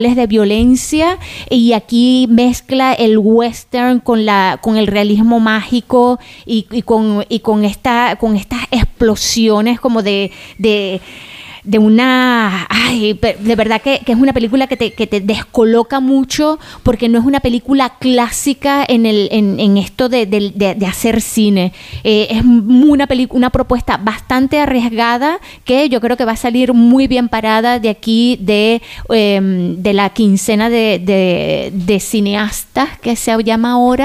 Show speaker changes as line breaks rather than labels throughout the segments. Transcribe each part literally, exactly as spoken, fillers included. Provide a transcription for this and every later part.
de violencia, y aquí mezcla el western con la con el realismo mágico y, y con y con esta con estas explosiones como de de de una... Ay, de verdad que, que es una película que te, que te descoloca mucho, porque no es una película clásica en, el, en, en esto de, de, de, de hacer cine. Eh, es una, peli- una propuesta bastante arriesgada que yo creo que va a salir muy bien parada de aquí, de, eh, de la quincena de, de, de cineastas que se llama ahora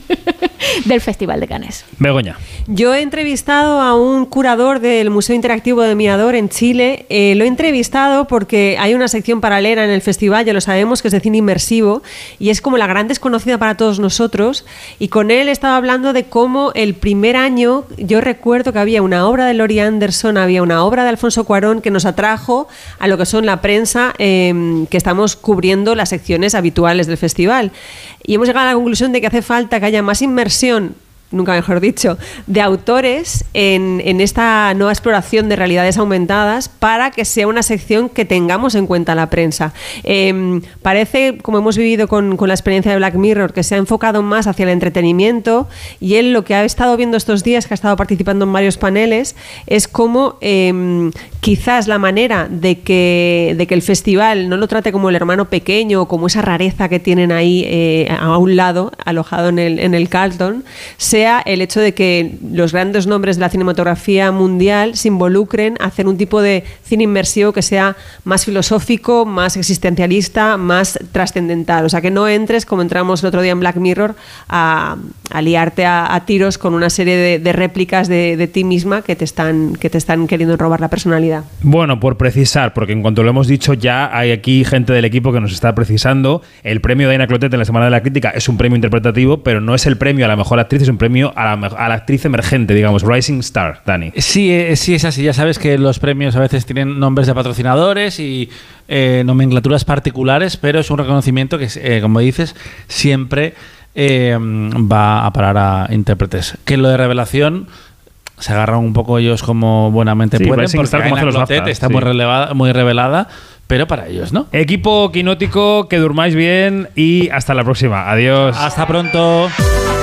del Festival de Cannes.
Begoña.
Yo he entrevistado a un curador del Museo Interactivo de Mirador en Chile. Eh, lo he entrevistado porque hay una sección paralela en el festival, ya lo sabemos, que es de cine inmersivo, y es como la gran desconocida para todos nosotros, y con él estaba hablando de cómo el primer año, yo recuerdo que había una obra de Laurie Anderson, había una obra de Alfonso Cuarón que nos atrajo a lo que son la prensa, eh, que estamos cubriendo las secciones habituales del festival, y hemos llegado a la conclusión de que hace falta que haya más inmersión, nunca mejor dicho, de autores en, en esta nueva exploración de realidades aumentadas, para que sea una sección que tengamos en cuenta la prensa. Eh, parece, como hemos vivido con, con la experiencia de Black Mirror, que se ha enfocado más hacia el entretenimiento, y él lo que ha estado viendo estos días, que ha estado participando en varios paneles, es cómo eh, quizás la manera de que, de que el festival no lo trate como el hermano pequeño, como esa rareza que tienen ahí eh, a un lado, alojado en el, en el Carlton, se sea el hecho de que los grandes nombres de la cinematografía mundial se involucren a hacer un tipo de cine inmersivo que sea más filosófico, más existencialista, más trascendental. O sea, que no entres, como entramos el otro día en Black Mirror, a, a liarte a, a tiros con una serie de, de réplicas de, de ti misma que te están, que te están queriendo robar la personalidad.
Bueno, por precisar, porque en cuanto lo hemos dicho, ya hay aquí gente del equipo que nos está precisando. El premio de Aina Clotet en la Semana de la Crítica es un premio interpretativo, pero no es el premio a la mejor actriz, es un premio a la, a la actriz emergente, digamos, Rising Star, Dani.
Sí, eh, sí, es así. Ya sabes que los premios a veces tienen nombres de patrocinadores y eh, nomenclaturas particulares, pero es un reconocimiento que, eh, como dices, siempre eh, va a parar a intérpretes. Que lo de revelación se agarran un poco ellos como buenamente
sí,
pueden,
Rising
porque
Star, como hace los BAFTA,
está
sí.
muy, relevada, muy revelada, pero para ellos, ¿no?
Equipo quinótico, que durmáis bien y hasta la próxima. Adiós.
Hasta pronto.